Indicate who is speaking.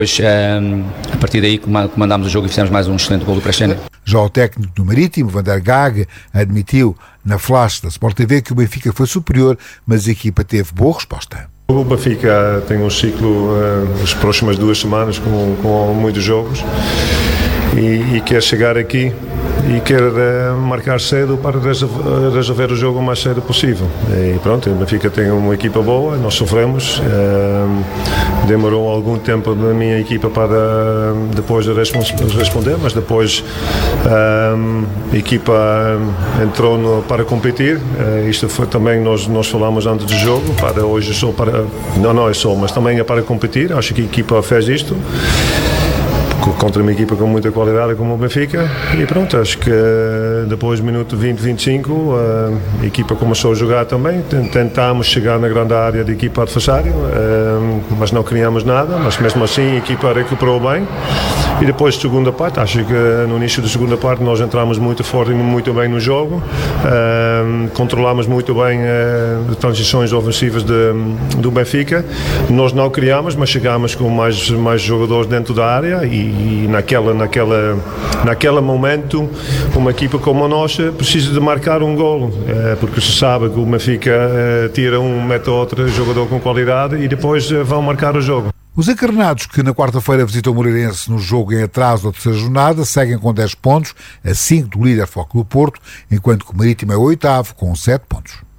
Speaker 1: Depois, a partir daí, comandámos o jogo e fizemos mais um excelente gol do Presténio.
Speaker 2: Já o técnico do Marítimo, Van der Gaag, admitiu na flash da Sport TV que o Benfica foi superior, mas a equipa teve boa resposta.
Speaker 3: O Benfica tem um ciclo, as próximas 2 semanas, com muitos jogos e quer chegar aqui e quer marcar cedo para resolver o jogo o mais cedo possível. E pronto, o Benfica tem uma equipa boa, nós sofremos, demorou algum tempo na minha equipa para depois de responder, mas depois a equipa entrou para competir. Isto foi também, nós falamos antes do jogo, para hoje só para, não é só, mas também é para competir. Acho que a equipa fez isto contra uma equipa com muita qualidade como o Benfica e pronto, acho que depois do minuto 20, 25 a equipa começou a jogar também, tentámos chegar na grande área da equipa adversária, mas não criámos nada, mas mesmo assim a equipa recuperou bem e depois da segunda parte, acho que no início da segunda parte nós entramos muito forte e muito bem no jogo, controlámos muito bem as transições ofensivas do Benfica, nós não criámos, mas chegámos com mais jogadores dentro da área e naquele momento uma equipa como a nossa precisa de marcar um golo, porque se sabe que o Benfica tira mete outro jogador com qualidade e depois vão marcar o jogo.
Speaker 2: Os encarnados que na quarta-feira visitam o Moreirense no jogo em atraso da terceira jornada seguem com 10 pontos, a 5 do líder Foco do Porto, enquanto que o Marítimo é o 8º com 7 pontos.